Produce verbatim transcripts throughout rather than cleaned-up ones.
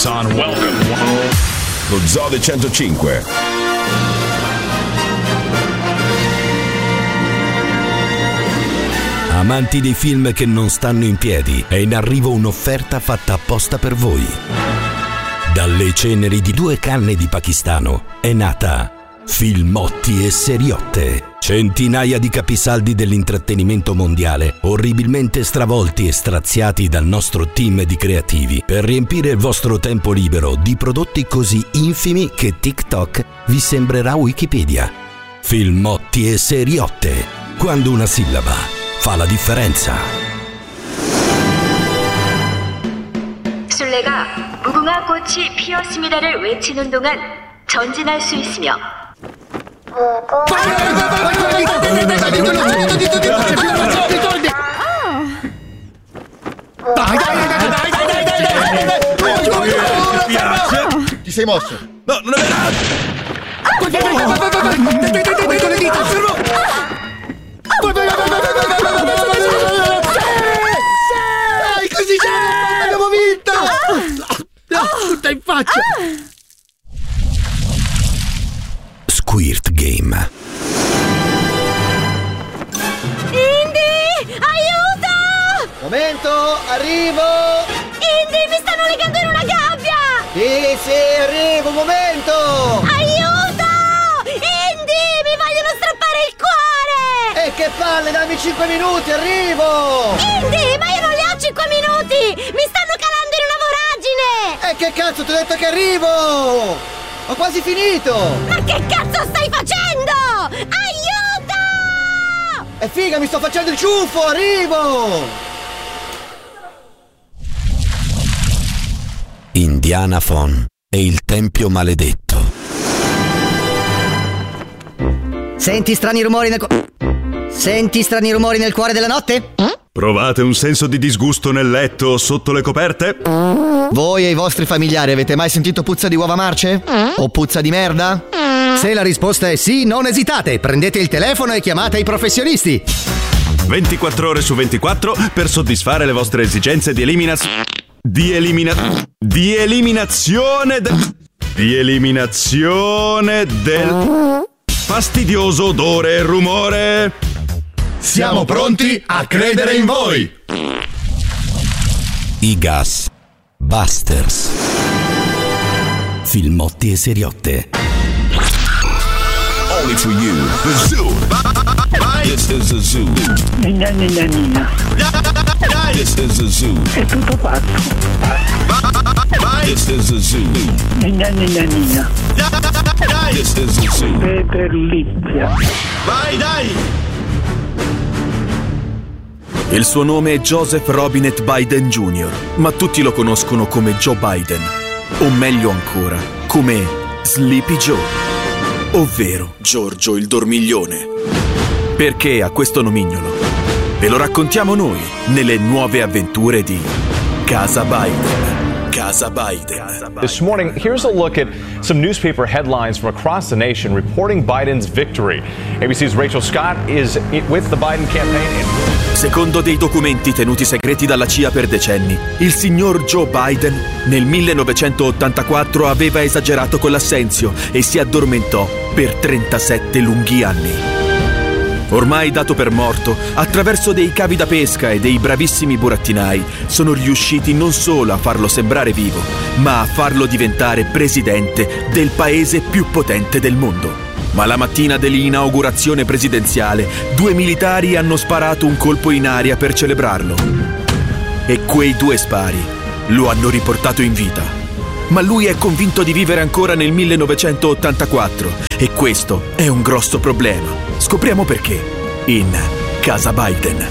Son, welcome. Lo Zoo del centocinque. Amanti dei film che non stanno in piedi, è in arrivo un'offerta fatta apposta per voi. Dalle ceneri di due canne di pakistano è nata Filmotti e Seriotte. Centinaia di capisaldi dell'intrattenimento mondiale, orribilmente stravolti e straziati dal nostro team di creativi per riempire il vostro tempo libero di prodotti così infimi che TikTok vi sembrerà Wikipedia. Filmotti e Seriotte. Quando una sillaba fa la differenza. 술래가 무궁화 꽃이 피었습니다를 외치는 동안 전진할 수 있으며 Dai, dai, dai, dai, dai, dai, dai, dai. Ti sei mosso? No, non è vero! Dai, così c'è! Abbiamo vinto! Tutta in faccia! Squirt Game. Indy, aiuto! Momento, arrivo! Indy, mi stanno legando in una gabbia! Sì, sì, arrivo, un momento! Aiuto! Indy, mi vogliono strappare il cuore! E che palle, dammi cinque minuti, arrivo! Indy, ma io non li ho cinque minuti! Mi stanno calando in una voragine! E che cazzo, ti ho detto che arrivo! Ho quasi finito! Ma che cazzo stai facendo? Aiuto! E figa, mi sto facendo il ciuffo, arrivo! Indiana Phone e il Tempio Maledetto. Senti strani rumori nel cuore. Senti strani rumori nel cuore della notte? Provate un senso di disgusto nel letto o sotto le coperte? Voi e i vostri familiari avete mai sentito puzza di uova marce? O puzza di merda? Se la risposta è sì, non esitate, prendete il telefono e chiamate i professionisti. ventiquattro ore su ventiquattro per soddisfare le vostre esigenze di eliminazione. Di elimina... Di eliminazione del... Di eliminazione del... fastidioso odore e rumore. Siamo pronti a credere in voi! I Gas Busters. Filmotti e Seriotte. Only for you. The Zoo. This is the Zoo. Nina, nina, nina. This is the Zoo. È tutto fatto. This is the Zoo. Nina, nina, nina. This is the Zoo. Peter Lizia. Vai, dai! Il suo nome è Joseph Robinette Biden Junior, ma tutti lo conoscono come Joe Biden, o meglio ancora, come Sleepy Joe, ovvero Giorgio il Dormiglione. Perché ha questo nomignolo? Ve lo raccontiamo noi nelle nuove avventure di Casa Biden. Casa Biden. This morning, here's a look at some newspaper headlines from across the nation reporting Biden's victory. A B C's Rachel Scott is with the Biden campaign. Secondo dei documenti tenuti segreti dalla C I A per decenni, il signor Joe Biden nel millenovecentottantaquattro aveva esagerato con l'assenzio e si addormentò per trentasette lunghi anni. Ormai dato per morto, attraverso dei cavi da pesca e dei bravissimi burattinai, sono riusciti non solo a farlo sembrare vivo, ma a farlo diventare presidente del paese più potente del mondo. Ma la mattina dell'inaugurazione presidenziale, due militari hanno sparato un colpo in aria per celebrarlo. E quei due spari lo hanno riportato in vita. Ma lui è convinto di vivere ancora nel millenovecentottantaquattro e questo è un grosso problema. Scopriamo perché in Casa Biden.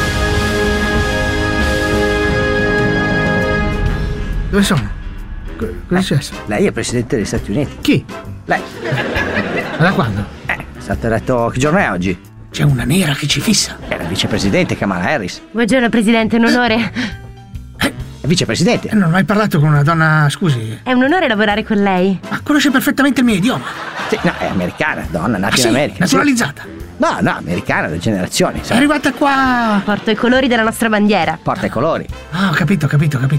Dove sono? Cosa è successo? Lei è presidente degli Stati Uniti. Chi? Lei. Ma da quando? Eh, è stato eletto. Che giorno è oggi? C'è una nera che ci fissa. È la vicepresidente Kamala Harris. Buongiorno Presidente, è un onore. È vicepresidente. Eh, non ho mai parlato con una donna, scusi. È un onore lavorare con lei. Ma conosce perfettamente il mio idioma. Sì, no, è americana, donna, nata ah, in sì? America. Naturalizzata? Sì. No, no, americana da generazioni. È arrivata qua. Porto i colori della nostra bandiera. Porta i colori. Ah, ho capito, ho capito, ho capito.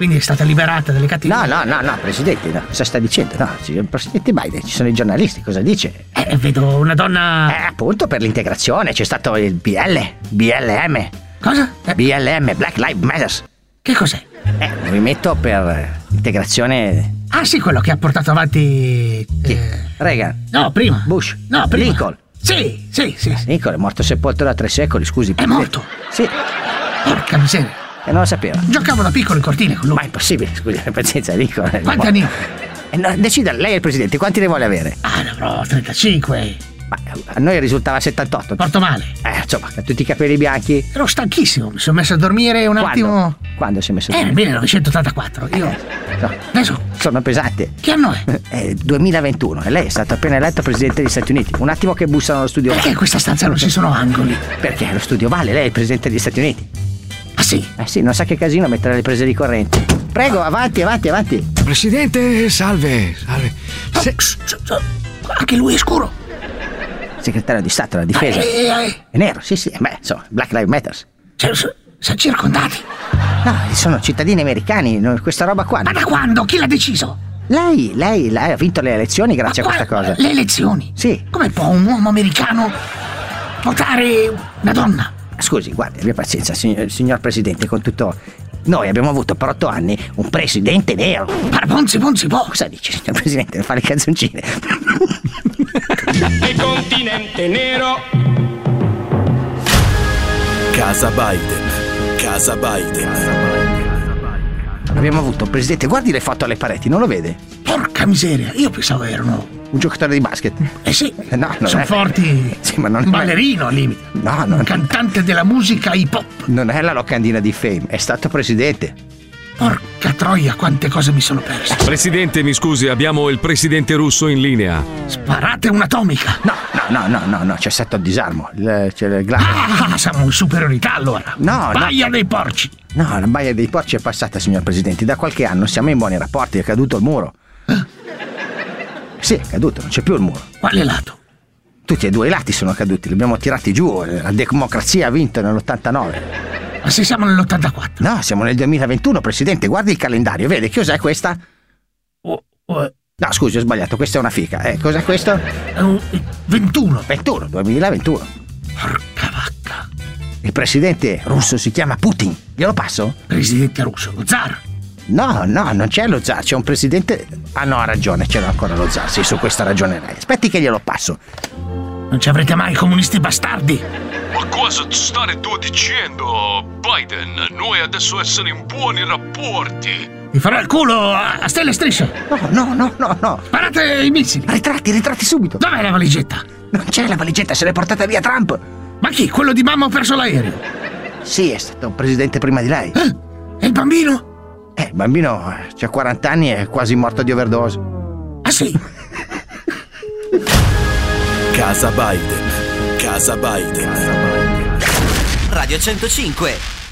Quindi è stata liberata dalle cattive. No, no, no, no, presidente, no, cosa sta dicendo? No, il presidente Biden, ci sono i giornalisti, cosa dice? Eh, vedo una donna. Eh, appunto, per l'integrazione c'è stato il B L, B L M. Cosa? Eh. B L M, Black Lives Matter. Che cos'è? Eh, movimento per integrazione. Ah, sì, quello che ha portato avanti. Chi? Eh... Reagan. No, prima. Bush. No, prima. Lincoln. Sì, sì, sì. sì. Lincoln è morto sepolto da tre secoli, scusi. È morto? Sì. Porca miseria. E non lo sapeva. Giocavo da piccolo in cortile con lui. Ma è impossibile, scusi, pazienza, Lincoln. Quanti anni? Eh, no, decida, lei è il presidente, quanti ne vuole avere? Ah, ne avrò trentacinque. Ma a noi risultava settantotto. Porto male. Eh, insomma, con tutti i capelli bianchi. Ero stanchissimo, mi sono messo a dormire un Quando? attimo. Quando si è messo a Eh, nel dormire? millenovecentottantaquattro. Io. Eh, no. Adesso. Sono pesante. Che anno è? È duemilaventuno e lei è stato appena eletto presidente degli Stati Uniti. Un attimo che bussano allo studio. Perché in questa stanza non ci sono angoli? Perché lo studio vale, lei è il presidente degli Stati Uniti. Ah, sì? Eh sì, non sa che casino mettere le prese di corrente. Prego, avanti, avanti, avanti. Presidente, salve, salve. Se... Anche lui è scuro. Segretario di Stato della Difesa. Eh, eh. È nero, sì, sì. Beh, insomma, Black Lives Matter. Cioè, sono circondati. No, sono cittadini americani, no, questa roba qua. Ma da quando? Chi l'ha deciso? Lei, lei, lei ha vinto le elezioni grazie Ma a questa qua- cosa. Le elezioni? Sì. Come può un uomo americano votare una donna? Scusi, guardi, abbia pazienza, signor, signor Presidente, con tutto... Noi abbiamo avuto per otto anni un presidente nero. Ma Ponzi, Ponzi, può. Cosa dice, signor Presidente? Fa le canzoncine. Il continente nero. Casa Biden. Casa Biden. Abbiamo avuto un presidente, guardi le foto alle pareti, non lo vede? Porca miseria, io pensavo erano... Un giocatore di basket. Eh sì, no, non sono è... forti. Sì, ma non un ballerino al limite. No, no. Un cantante della musica hip hop. Non è la locandina di Fame, è stato presidente. Porca troia, quante cose mi sono perse. Presidente, mi scusi, abbiamo il presidente russo in linea. Sparate un'atomica. No, no, no, no, no, no, c'è stato il disarmo. Il, c'è il gra- Ah, siamo in superiorità allora. No, Baia no. dei porci. No, la baia dei porci è passata, signor Presidente. Da qualche anno siamo in buoni rapporti, è caduto il muro. Eh? Sì, è caduto, non c'è più il muro. Quale lato? Tutti e due i lati sono caduti, li abbiamo tirati giù. La democrazia ha vinto nell'ottantanove. Ma se siamo nell'ottantaquattro? No, siamo nel duemilaventuno, Presidente. Guardi il calendario, vede che cos'è questa? Oh, oh, No, scusi, ho sbagliato, questa è una fica. Eh, cos'è questo? È un ventuno. ventuno, duemilaventuno. Porca vacca. Il presidente russo si chiama Putin. Glielo passo? Presidente russo, lo zar. No, no, non c'è lo zar, c'è un presidente... Ah no, ha ragione, c'era ancora lo zar, sì, su questa ragionerei. Aspetti che glielo passo. Non ci avrete mai comunisti bastardi. Ma cosa state tu dicendo, Biden? Noi adesso essere in buoni rapporti. Ti farò il culo a, a stelle e strisce. No, no, no, no, no. Sparate i missili. Ritratti, ritratti subito. Dov'è la valigetta? Non c'è la valigetta, se l'è portata via Trump. Ma chi? Quello di mamma ha perso l'aereo? Sì, è stato un presidente prima di lei. Eh? E il bambino? Eh, il bambino ha quaranta anni e è quasi morto di overdose. Ah sì? Casa Biden. Casa Biden. Radio centocinque.